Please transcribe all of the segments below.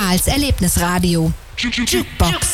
Kanals Erlebnisradio. Jukebox.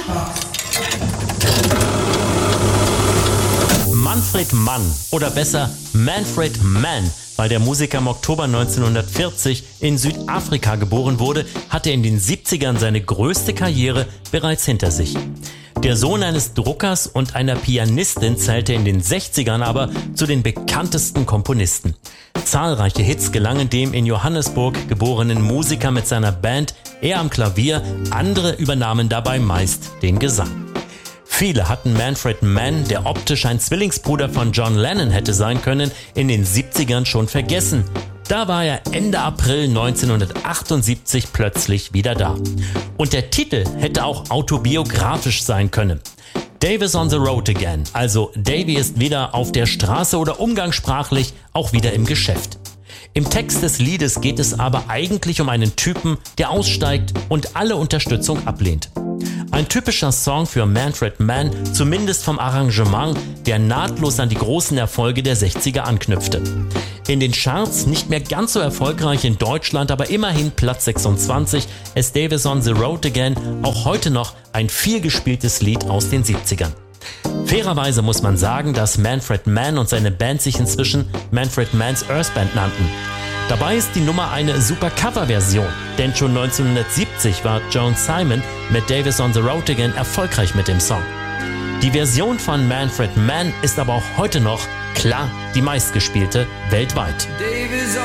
Manfred Mann oder besser Manfred Mann, weil der Musiker im Oktober 1940 in Südafrika geboren wurde, hatte in den 70ern seine größte Karriere bereits hinter sich. Der Sohn eines Druckers und einer Pianistin zählte in den 60ern aber zu den bekanntesten Komponisten. Zahlreiche Hits gelangen dem in Johannesburg geborenen Musiker mit seiner Band, er am Klavier, andere übernahmen dabei meist den Gesang. Viele hatten Manfred Mann, der optisch ein Zwillingsbruder von John Lennon hätte sein können, in den 70ern schon vergessen. Da war er Ende April 1978 plötzlich wieder da. Und der Titel hätte auch autobiografisch sein können. Davy's on the road again, also Davy ist wieder auf der Straße oder umgangssprachlich auch wieder im Geschäft. Im Text des Liedes geht es aber eigentlich um einen Typen, der aussteigt und alle Unterstützung ablehnt. Ein typischer Song für Manfred Mann, zumindest vom Arrangement, der nahtlos an die großen Erfolge der 60er anknüpfte. In den Charts nicht mehr ganz so erfolgreich in Deutschland, aber immerhin Platz 26, ist Davy's on the Road Again auch heute noch ein vielgespieltes Lied aus den 70ern. Fairerweise muss man sagen, dass Manfred Mann und seine Band sich inzwischen Manfred Mann's Earth Band nannten. Dabei ist die Nummer eine super Coverversion, denn schon 1970 war Joan Simon mit Davy's on the Road Again erfolgreich mit dem Song. Die Version von Manfred Mann ist aber auch heute noch klar die meistgespielte weltweit.